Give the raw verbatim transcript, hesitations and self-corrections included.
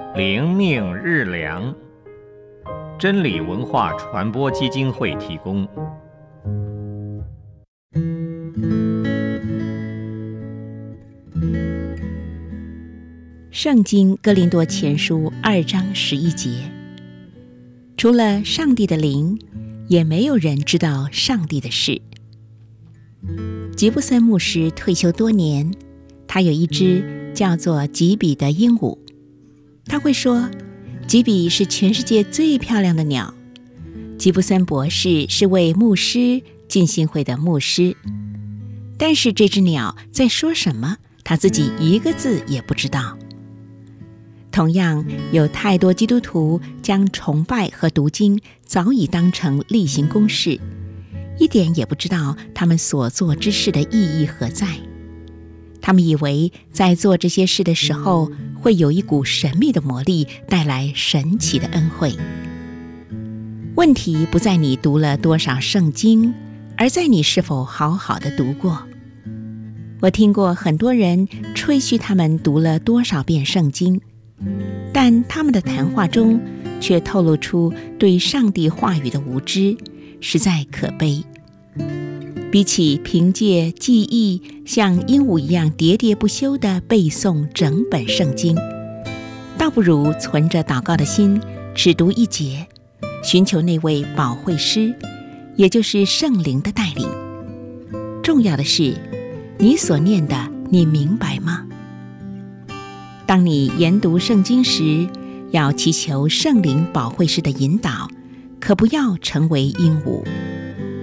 灵命日粮，真理文化传播基金会提供。 圣经哥林多前书二章十一节，除了上帝的灵，也没有人知道上帝的事。吉布森牧师退休多年，他有一只叫做吉比的鹦鹉。他会说，吉比是全世界最漂亮的鸟。吉布森博士是位牧师，浸信会的牧师。但是这只鸟在说什么，他自己一个字也不知道。同样，有太多基督徒将崇拜和读经早已当成例行公事，一点也不知道他们所做之事的意义何在。他们以为在做这些事的时候，会有一股神秘的魔力带来神奇的恩惠。问题不在你读了多少圣经，而在你是否好好的读过。我听过很多人吹嘘他们读了多少遍圣经，但他们的谈话中却透露出对上帝话语的无知，实在可悲。比起凭借记忆像鹦鹉一样喋喋不休地背诵整本圣经，倒不如存着祷告的心，只读一节，寻求那位保惠师，也就是圣灵的带领。重要的是，你所念的你明白吗？当你研读圣经时，要祈求圣灵保惠师的引导，可不要成为鹦鹉。